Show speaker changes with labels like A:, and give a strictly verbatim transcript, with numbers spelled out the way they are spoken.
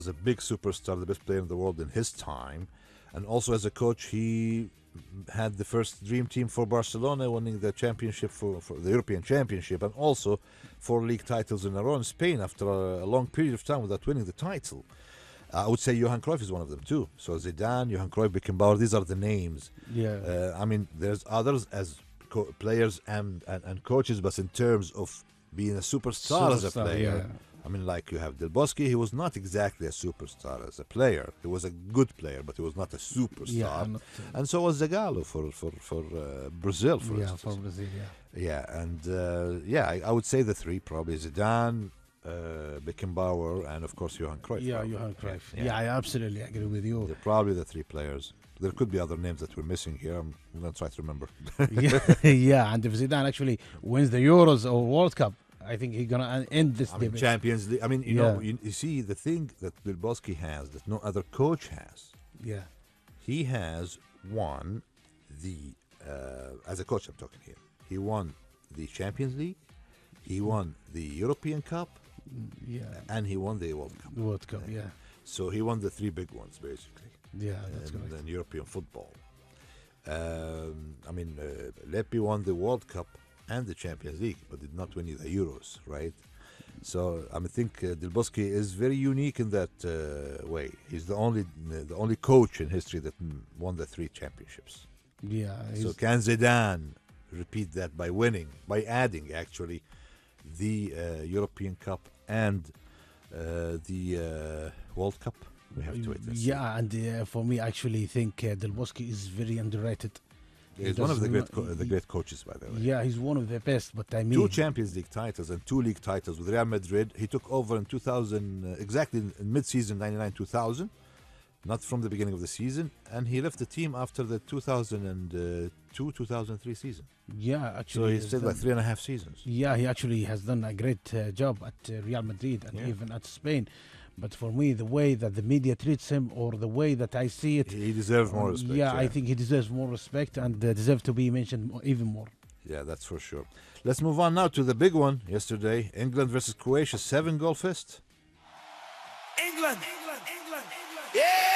A: was a big superstar, the best player in the world in his time. And also as a coach, he had the first dream team for Barcelona, winning the championship for, for the European Championship, and also four league titles in a row in Spain after a, a long period of time without winning the title. Uh, I would say Johan Cruyff is one of them too. So Zidane, Johan Cruyff, Beckenbauer, these are the names.
B: Yeah.
A: Uh, I mean, there's others as co- players and, and, and coaches, but in terms of being a superstar, as a
B: Superstar,
A: player,
B: yeah.
A: I mean, like you have Del Bosque, he was not exactly a superstar as a player. He was a good player, but he was not a superstar.
B: Yeah, not,
A: And so was Zagallo for for for uh, Brazil, for
B: yeah,
A: instance.
B: for Brazil, yeah.
A: Yeah, and uh, yeah, I, I would say the three probably Zidane, uh, Beckenbauer, and of course Johan Cruyff.
B: Yeah,
A: probably.
B: Johan Cruyff.
A: Yeah.
B: Yeah, I absolutely agree with you.
A: They're probably the three players. There could be other names that we're missing here. I'm gonna try to remember.
B: yeah, yeah, and if Zidane actually wins the Euros or World Cup, I think he's gonna end this
A: I mean,
B: debate.
A: Champions League. I mean, you
B: Yeah.
A: know, you, you see the thing that Del Bosque has that no other coach has.
B: Yeah,
A: He has won the uh, as a coach. I'm talking here. He won the Champions League. He won the European Cup,
B: yeah,
A: and he won the World Cup.
B: World Cup. Yeah,
A: So he won the three big ones basically
B: yeah, that's
A: in,
B: correct.
A: in European football. Um, I mean, uh, Leppi won the World Cup and the Champions League, but did not win the Euros, right? So I mean, think uh, Del Bosque is very unique in that uh, way. He's the only the only coach in history that mm, won the three championships.
B: Yeah,
A: So
B: he's-
A: can Zidane repeat that by winning, by adding actually the uh, European Cup and uh, the uh, World Cup? We have to wait and see.
B: yeah, and uh, for me, I actually think uh, Del Bosque is very underrated. He
A: He's one of
B: does
A: the great
B: not-
A: co- the
B: he-
A: great coaches, by the way.
B: Yeah, he's one of the best. But I mean,
A: Two Champions League titles and two league titles with Real Madrid. He took over in two thousand, uh, exactly in, in mid-season ninety-nine two thousand, not from the beginning of the season, and he left the team after the two thousand two two thousand three season.
B: yeah,
A: So
B: actually,
A: he
B: he's
A: stayed like
B: done-
A: three and a half seasons.
B: Yeah, he actually has done a great uh, job at uh, Real Madrid and
A: Yeah.
B: even at Spain. But for me, the way that the media treats him, or the way that I see it,
A: He deserves more
B: um,
A: respect.
B: yeah, I think he deserves more respect and uh, deserves to be mentioned mo- even more.
A: Yeah, that's for sure. Let's move on now to the big one yesterday. England versus Croatia, seven goal fest.
C: England, England, England, England. Yeah!